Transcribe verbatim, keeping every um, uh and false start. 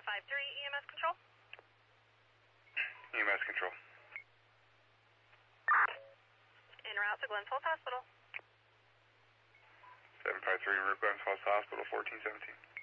five three, E M S control. E M S control. En route to Glens Falls Hospital. seven five three, en route Glens Falls Hospital, fourteen seventeen.